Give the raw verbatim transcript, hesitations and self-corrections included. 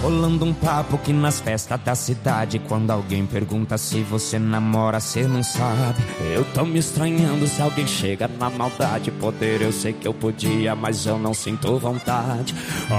Rolando um papo que nas festas da cidade, quando alguém pergunta se você namora, cê não sabe. Eu tô me estranhando se alguém chega na maldade. Poder eu sei que eu podia, mas eu não sinto vontade.